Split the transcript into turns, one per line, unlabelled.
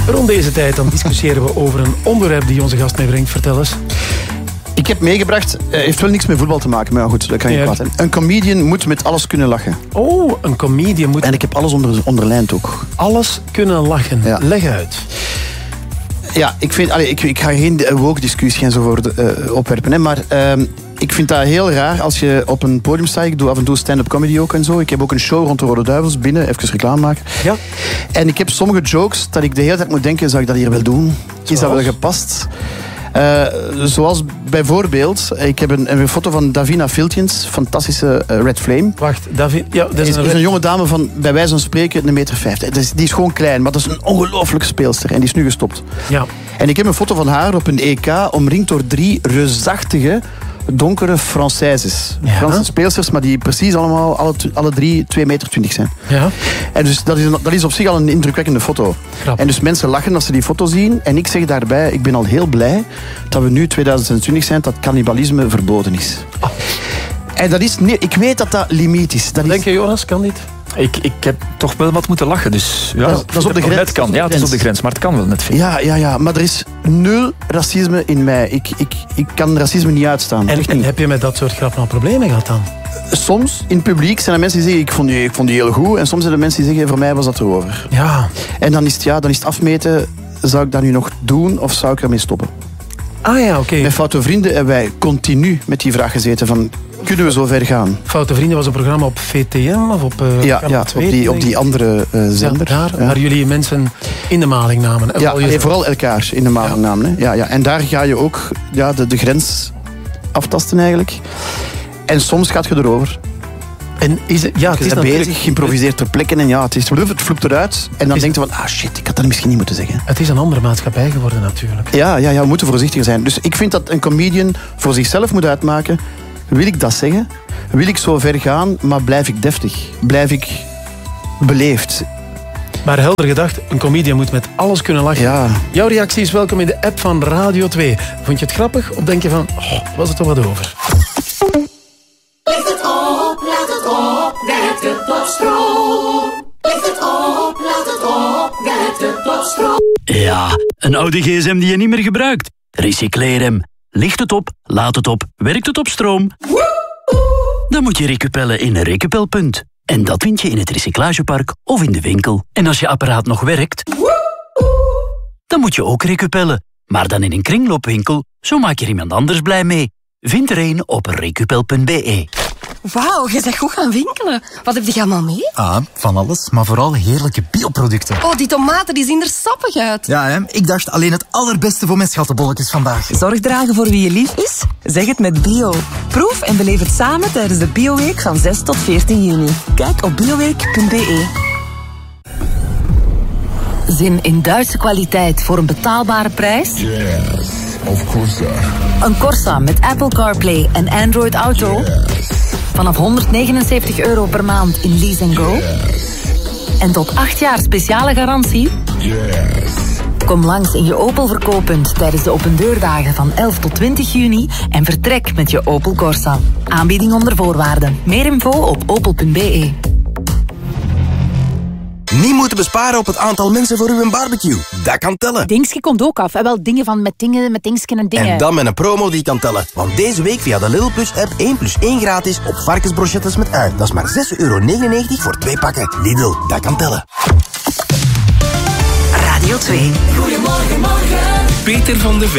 Rond deze tijd dan discussiëren we over een onderwerp die onze gast meebrengt. Vertel eens.
Ik heb meegebracht, heeft wel niks met voetbal te maken, maar goed, dat kan je kwaad zijn. Een comedian moet met alles kunnen lachen.
Oh, een comedian moet...
En ik heb alles onderlijnd ook.
Alles kunnen lachen. Ja. Leg uit.
Ja, ik ga geen woke-discussie en zo voor opwerpen, hè, maar ik vind dat heel raar als je op een podium staat. Ik doe af en toe stand-up comedy ook en zo. Ik heb ook een show rond de Rode Duivels binnen, even reclame maken. Ja. En ik heb sommige jokes dat ik de hele tijd moet denken, zou ik dat hier wel doen? Is dat wel gepast? Zoals bijvoorbeeld, ik heb een foto van Davina Filtjens, fantastische Red Flame.
Wacht, Davina... Ja, dat
is een jonge dame van, bij wijze van spreken, 1,50 meter. Die is gewoon klein, maar dat is een ongelooflijke speelster. En die is nu gestopt. Ja. En ik heb een foto van haar op een EK, omringd door 3 reusachtige, donkere Françaises. Ja. Franse speelsters, maar die precies allemaal, alle 3 2,20 meter zijn. Ja. En dus dat is op zich al een indrukwekkende foto. Grappig. En dus mensen lachen als ze die foto zien. En ik zeg daarbij, ik ben al heel blij dat we nu 2020 zijn, dat cannibalisme verboden is. Oh. En dat is, nee, ik weet dat dat limiet is.
Denk je, Jonas, kan dit?
Ik heb toch wel wat moeten lachen, dus ja,
dat is op de grens.
Het kan. Ja, het is op de grens, maar het kan wel net veel.
Ja, maar er is 0 racisme in mij. Ik kan racisme niet uitstaan.
En heb je met dat soort grappen al problemen gehad dan?
Soms, in het publiek, zijn er mensen die zeggen, ik vond die heel goed. En soms zijn er mensen die zeggen, voor mij was dat erover.
Ja.
En dan is het afmeten, zou ik dat nu nog doen of zou ik ermee stoppen?
Ah ja, oké.
Met Foute Vrienden hebben wij continu met die vraag gezeten van, kunnen we zo ver gaan?
Foute Vrienden was een programma op VTM of op
op die andere zender.
Ja, daar, waar jullie mensen in de maling namen.
Vooral elkaar in de maling namen. Hè. Ja. En daar ga je ook de grens aftasten eigenlijk. En soms gaat je erover.
En het is
dan bezig, geïmproviseerd ter plekke en het vloept eruit. En dan denk je van, shit, ik had dat misschien niet moeten zeggen.
Het is een andere maatschappij geworden natuurlijk.
Ja, we moeten voorzichtiger zijn. Dus ik vind dat een comedian voor zichzelf moet uitmaken. Wil ik dat zeggen? Wil ik zo ver gaan, maar blijf ik deftig? Blijf ik beleefd?
Maar helder gedacht, een comedian moet met alles kunnen lachen.
Ja.
Jouw reactie is welkom in de app van Radio 2. Vond je het grappig of denk je van, was het toch wat over?
Licht het op, laat het op, werkt het op stroom. Licht het op, laat het op, werkt het op stroom.
Ja, een oude gsm die je niet meer gebruikt. Recycleer hem. Licht het op, laat het op, werkt het op stroom. Dan moet je recupellen in een recupelpunt. En dat vind je in het recyclagepark of in de winkel. En als je apparaat nog werkt, dan moet je ook recupellen. Maar dan in een kringloopwinkel, zo maak je er iemand anders blij mee. Vind er een op recupel.be.
Wauw, je bent goed gaan winkelen. Wat heb je allemaal mee?
Van alles, maar vooral heerlijke bioproducten.
Oh, die tomaten die zien er sappig uit.
Ja, hè? Ik dacht alleen het allerbeste voor mijn schattenbolletjes vandaag.
Zorg dragen voor wie je lief is? Zeg het met bio. Proef en beleef het samen tijdens de Bioweek van 6 tot 14 juni. Kijk op bioweek.be.
Zin in Duitse kwaliteit voor een betaalbare prijs?
Yes, of course.
Een Corsa met Apple CarPlay en Android Auto?
Yes.
Vanaf €199 per maand in Lease & Go?
Yes.
En tot 8 jaar speciale garantie?
Yes.
Kom langs in je Opel verkooppunt tijdens de opendeurdagen van 11 tot 20 juni en vertrek met je Opel Corsa. Aanbieding onder voorwaarden. Meer info op opel.be.
Niet moeten besparen op het aantal mensen voor uw barbecue. Dat kan tellen.
Dingsje komt ook af. Wel dingen van met dingsken en dingen.
En dan met een promo die kan tellen. Want deze week via de Lidl Plus app 1 + 1 gratis op varkensbrochettes met ui. Dat is maar €6,99 voor 2 pakken. Lidl, dat kan tellen.
Radio 2.
Goedemorgen, morgen.
Peter van de Ven.